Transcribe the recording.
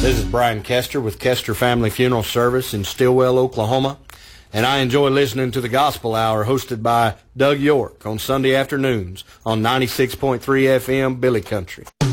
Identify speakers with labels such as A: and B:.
A: This is Brian Kester with Kester Family Funeral Service in Stillwell, Oklahoma, and I enjoy listening to the Gospel Hour hosted by Doug York on Sunday afternoons on 96.3 FM Billy Country.